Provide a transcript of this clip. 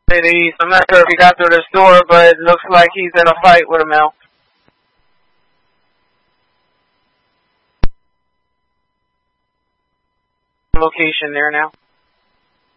East. I'm not sure if he got through this door, but it looks like he's in a fight with a male. Location there now.